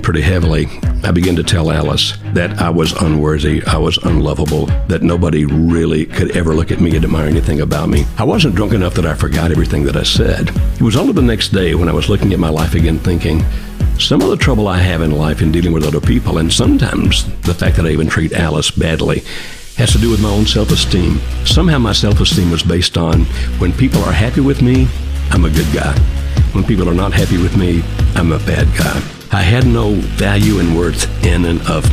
pretty heavily, I began to tell Alice that I was unworthy, I was unlovable, that nobody really could ever look at me and admire anything about me. I wasn't drunk enough that I forgot everything that I said. It was only the next day when I was looking at my life again thinking, some of the trouble I have in life in dealing with other people, and sometimes the fact that I even treat Alice badly, has to do with my own self-esteem. Somehow my self-esteem was based on when people are happy with me, I'm a good guy. When people are not happy with me, I'm a bad guy. I had no value and worth in and of